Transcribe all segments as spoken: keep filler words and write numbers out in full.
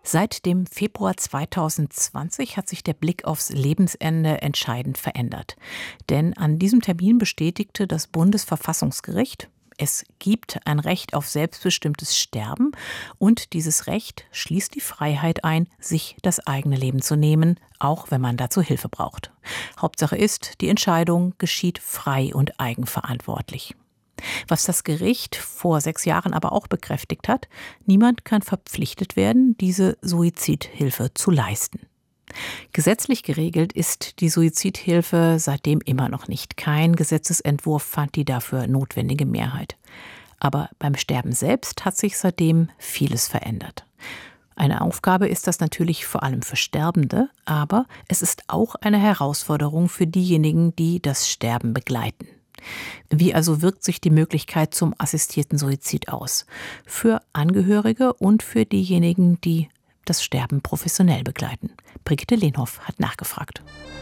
Seit dem Februar zweitausendzwanzig hat sich der Blick aufs Lebensende entscheidend verändert. Denn an diesem Termin bestätigte das Bundesverfassungsgericht, es gibt ein Recht auf selbstbestimmtes Sterben und dieses Recht schließt die Freiheit ein, sich das eigene Leben zu nehmen, auch wenn man dazu Hilfe braucht. Hauptsache ist, die Entscheidung geschieht frei und eigenverantwortlich. Was das Gericht vor sechs Jahren aber auch bekräftigt hat, niemand kann verpflichtet werden, diese Suizidhilfe zu leisten. Gesetzlich geregelt ist die Suizidhilfe seitdem immer noch nicht. Kein Gesetzesentwurf fand die dafür notwendige Mehrheit. Aber beim Sterben selbst hat sich seitdem vieles verändert. Eine Aufgabe ist das natürlich vor allem für Sterbende, aber es ist auch eine Herausforderung für diejenigen, die das Sterben begleiten. Wie also wirkt sich die Möglichkeit zum assistierten Suizid aus? Für Angehörige und für diejenigen, die das Sterben professionell begleiten. Brigitte Lehnhoff hat nachgefragt.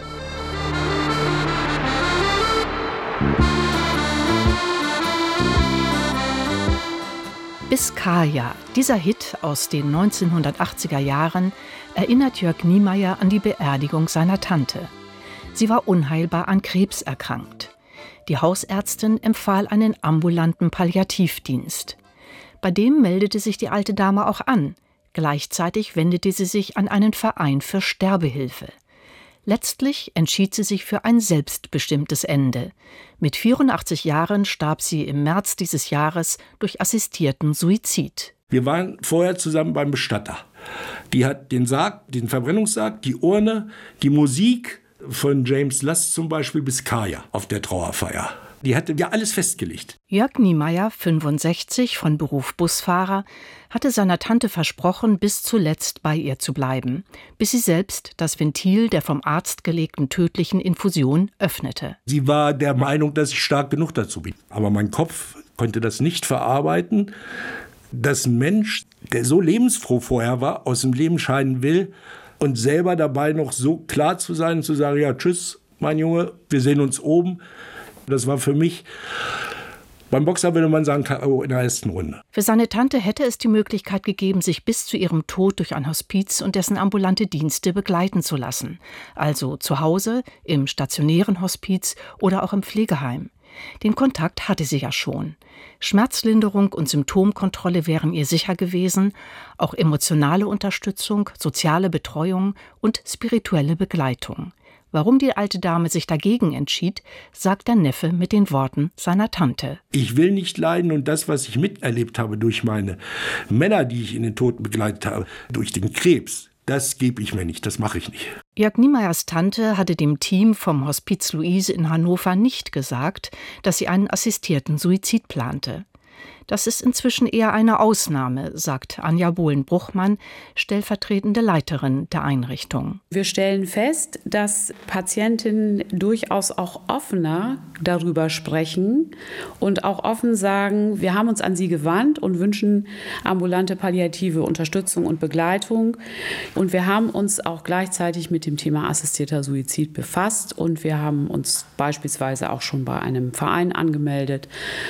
Biskaya, dieser Hit aus den neunzehnhundertachtziger Jahren, erinnert Jörg Niemeyer an die Beerdigung seiner Tante. Sie war unheilbar an Krebs erkrankt. Die Hausärztin empfahl einen ambulanten Palliativdienst. Bei dem meldete sich die alte Dame auch an. Gleichzeitig wendete sie sich an einen Verein für Sterbehilfe. Letztlich entschied sie sich für ein selbstbestimmtes Ende. Mit vierundachtzig Jahren starb sie im März dieses Jahres durch assistierten Suizid. Wir waren vorher zusammen beim Bestatter. Die hat den Sarg, den Verbrennungssarg, die Urne, die Musik von James Last zum Beispiel bis Kaya auf der Trauerfeier. Die hatte ja alles festgelegt. Jörg Niemeyer, fünfundsechzig, von Beruf Busfahrer, hatte seiner Tante versprochen, bis zuletzt bei ihr zu bleiben, bis sie selbst das Ventil der vom Arzt gelegten tödlichen Infusion öffnete. Sie war der Meinung, dass ich stark genug dazu bin. Aber mein Kopf konnte das nicht verarbeiten, dass ein Mensch, der so lebensfroh vorher war, aus dem Leben scheiden will, und selber dabei noch so klar zu sein und zu sagen, ja, tschüss, mein Junge, wir sehen uns oben. Das war für mich, beim Boxer würde man sagen, K O in der ersten Runde. Für seine Tante hätte es die Möglichkeit gegeben, sich bis zu ihrem Tod durch ein Hospiz und dessen ambulante Dienste begleiten zu lassen. Also zu Hause, im stationären Hospiz oder auch im Pflegeheim. Den Kontakt hatte sie ja schon. Schmerzlinderung und Symptomkontrolle wären ihr sicher gewesen, auch emotionale Unterstützung, soziale Betreuung und spirituelle Begleitung. Warum die alte Dame sich dagegen entschied, sagt der Neffe mit den Worten seiner Tante. Ich will nicht leiden und das, was ich miterlebt habe durch meine Männer, die ich in den Tod begleitet habe, durch den Krebs, das gebe ich mir nicht, das mache ich nicht. Jörg Niemeyers Tante hatte dem Team vom Hospiz Luise in Hannover nicht gesagt, dass sie einen assistierten Suizid plante. Das ist inzwischen eher eine Ausnahme, sagt Anja Bohlen-Bruchmann, stellvertretende Leiterin der Einrichtung. Wir stellen fest, dass Patientinnen durchaus auch offener darüber sprechen und auch offen sagen, wir haben uns an sie gewandt und wünschen ambulante palliative Unterstützung und Begleitung. Und wir haben uns auch gleichzeitig mit dem Thema assistierter Suizid befasst und wir haben uns beispielsweise auch schon bei einem Verein angemeldet.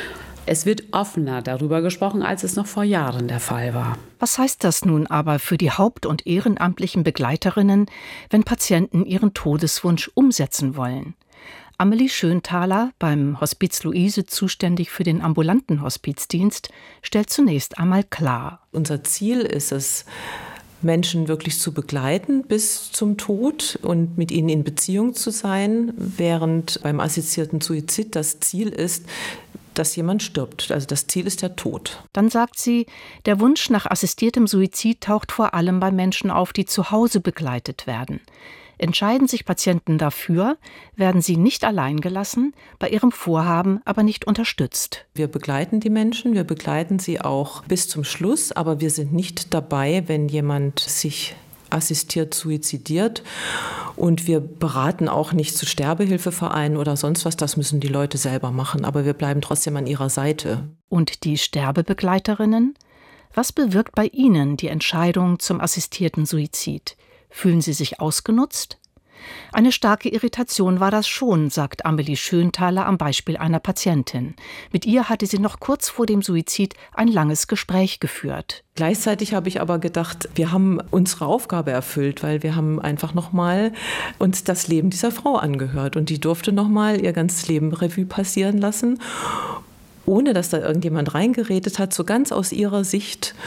Es wird offener darüber gesprochen, als es noch vor Jahren der Fall war. Was heißt das nun aber für die haupt- und ehrenamtlichen Begleiterinnen, wenn Patienten ihren Todeswunsch umsetzen wollen? Amelie Schönthaler, beim Hospiz Luise zuständig für den ambulanten Hospizdienst, stellt zunächst einmal klar: Unser Ziel ist es, Menschen wirklich zu begleiten bis zum Tod und mit ihnen in Beziehung zu sein, während beim assistierten Suizid das Ziel ist, dass jemand stirbt. Also das Ziel ist der Tod. Dann sagt sie, der Wunsch nach assistiertem Suizid taucht vor allem bei Menschen auf, die zu Hause begleitet werden. Entscheiden sich Patienten dafür, werden sie nicht allein gelassen, bei ihrem Vorhaben aber nicht unterstützt. Wir begleiten die Menschen, wir begleiten sie auch bis zum Schluss, aber wir sind nicht dabei, wenn jemand sich assistiert suizidiert. Und wir beraten auch nicht zu Sterbehilfevereinen oder sonst was, das müssen die Leute selber machen, aber wir bleiben trotzdem an ihrer Seite. Und die Sterbebegleiterinnen? Was bewirkt bei ihnen die Entscheidung zum assistierten Suizid? Fühlen sie sich ausgenutzt? Eine starke Irritation war das schon, sagt Amelie Schönthaler am Beispiel einer Patientin. Mit ihr hatte sie noch kurz vor dem Suizid ein langes Gespräch geführt. Gleichzeitig habe ich aber gedacht, wir haben unsere Aufgabe erfüllt, weil wir haben einfach nochmal uns das Leben dieser Frau angehört. Und die durfte nochmal ihr ganzes Leben Revue passieren lassen, ohne dass da irgendjemand reingeredet hat, so ganz aus ihrer Sicht.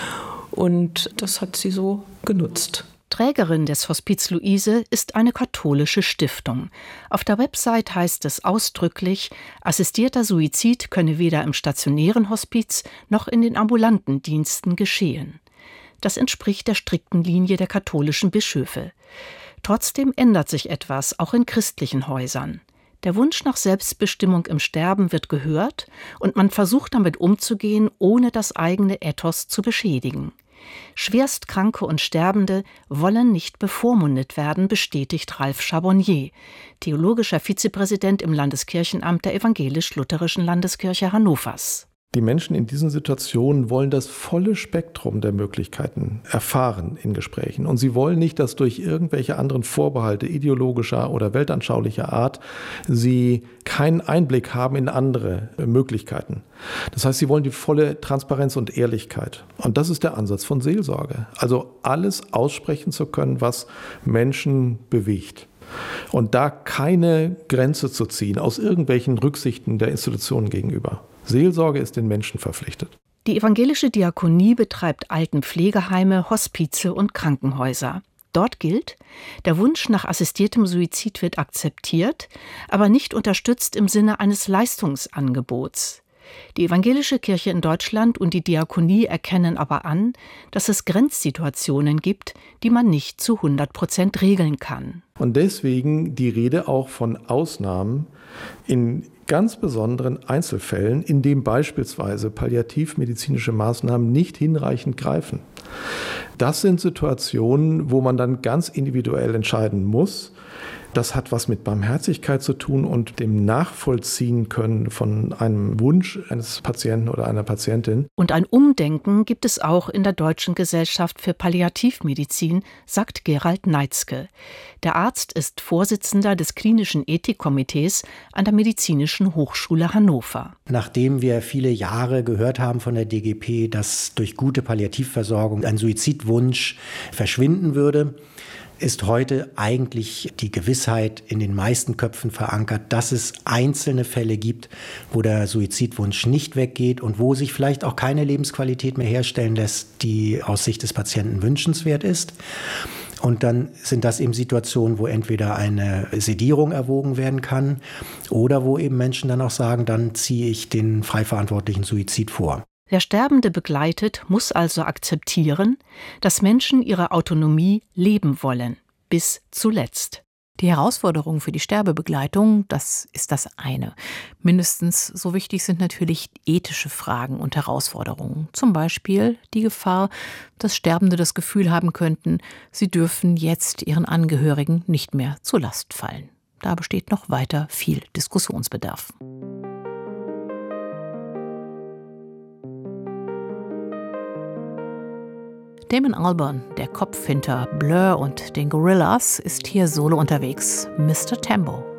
Und das hat sie so genutzt. Trägerin des Hospiz Luise ist eine katholische Stiftung. Auf der Website heißt es ausdrücklich, assistierter Suizid könne weder im stationären Hospiz noch in den ambulanten Diensten geschehen. Das entspricht der strikten Linie der katholischen Bischöfe. Trotzdem ändert sich etwas, auch in christlichen Häusern. Der Wunsch nach Selbstbestimmung im Sterben wird gehört und man versucht damit umzugehen, ohne das eigene Ethos zu beschädigen. Schwerstkranke und Sterbende wollen nicht bevormundet werden, bestätigt Ralf Charbonnier, theologischer Vizepräsident im Landeskirchenamt der Evangelisch-Lutherischen Landeskirche Hannovers. Die Menschen in diesen Situationen wollen das volle Spektrum der Möglichkeiten erfahren in Gesprächen. Und sie wollen nicht, dass durch irgendwelche anderen Vorbehalte ideologischer oder weltanschaulicher Art sie keinen Einblick haben in andere Möglichkeiten. Das heißt, sie wollen die volle Transparenz und Ehrlichkeit. Und das ist der Ansatz von Seelsorge. Also alles aussprechen zu können, was Menschen bewegt. Und da keine Grenze zu ziehen aus irgendwelchen Rücksichten der Institutionen gegenüber. Seelsorge ist den Menschen verpflichtet. Die evangelische Diakonie betreibt Altenpflegeheime, Hospize und Krankenhäuser. Dort gilt, der Wunsch nach assistiertem Suizid wird akzeptiert, aber nicht unterstützt im Sinne eines Leistungsangebots. Die evangelische Kirche in Deutschland und die Diakonie erkennen aber an, dass es Grenzsituationen gibt, die man nicht zu hundert Prozent regeln kann. Und deswegen die Rede auch von Ausnahmen in ganz besonderen Einzelfällen, in dem beispielsweise palliativmedizinische Maßnahmen nicht hinreichend greifen. Das sind Situationen, wo man dann ganz individuell entscheiden muss. Das hat was mit Barmherzigkeit zu tun und dem Nachvollziehen können von einem Wunsch eines Patienten oder einer Patientin. Und ein Umdenken gibt es auch in der Deutschen Gesellschaft für Palliativmedizin, sagt Gerald Neitzke. Der Arzt ist Vorsitzender des klinischen Ethikkomitees an der Medizinischen Hochschule Hannover. Nachdem wir viele Jahre gehört haben von der D G P, dass durch gute Palliativversorgung ein Suizidwunsch verschwinden würde, ist heute eigentlich die Gewissheit in den meisten Köpfen verankert, dass es einzelne Fälle gibt, wo der Suizidwunsch nicht weggeht und wo sich vielleicht auch keine Lebensqualität mehr herstellen lässt, die aus Sicht des Patienten wünschenswert ist. Und dann sind das eben Situationen, wo entweder eine Sedierung erwogen werden kann oder wo eben Menschen dann auch sagen, dann ziehe ich den frei verantwortlichen Suizid vor. Der Sterbende begleitet muss also akzeptieren, dass Menschen ihre Autonomie leben wollen, bis zuletzt. Die Herausforderungen für die Sterbebegleitung, das ist das eine. Mindestens so wichtig sind natürlich ethische Fragen und Herausforderungen. Zum Beispiel die Gefahr, dass Sterbende das Gefühl haben könnten, sie dürfen jetzt ihren Angehörigen nicht mehr zur Last fallen. Da besteht noch weiter viel Diskussionsbedarf. Damon Albarn, der Kopf hinter Blur und den Gorillaz, ist hier solo unterwegs. Mister Tambo.